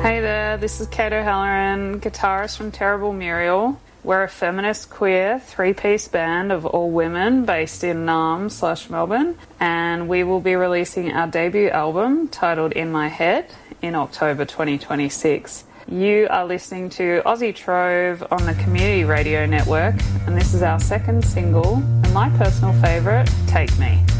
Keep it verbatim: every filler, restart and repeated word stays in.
Hey there, this is Kate O'Halloran, guitarist from Terrible Muriel. We're a feminist, queer, three-piece band of all women based in Naarm slash Melbourne, and we will be releasing our debut album titled In My Head in October twenty twenty-six. You are listening to Aussie Trove on the Community Radio Network, and this is our second single, and my personal favourite, Take Me.